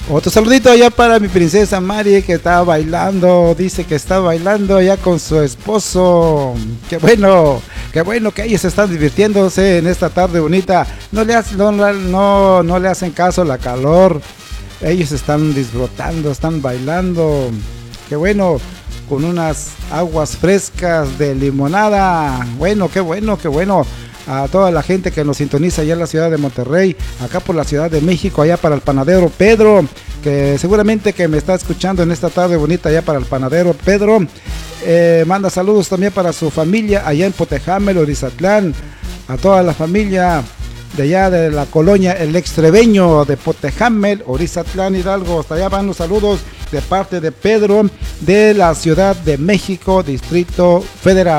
Otro saludito allá para mi princesa Mari que está bailando, dice que está bailando allá con su esposo. Qué bueno que ellos están divirtiéndose en esta tarde bonita. No le hacen caso a la calor. Ellos están disfrutando, están bailando. Qué bueno, con unas aguas frescas de limonada. Bueno, qué bueno, qué bueno. A toda la gente que nos sintoniza allá en la ciudad de Monterrey, acá por la Ciudad de México, allá para el panadero Pedro, que seguramente que me está escuchando en esta tarde bonita allá para el panadero Pedro. Manda saludos también para su familia allá en Potejamel, Orizatlán, a toda la familia de allá de la colonia El Extreveño de Potejamel, Orizatlán, Hidalgo. Hasta allá van los saludos de parte de Pedro de la Ciudad de México, Distrito Federal.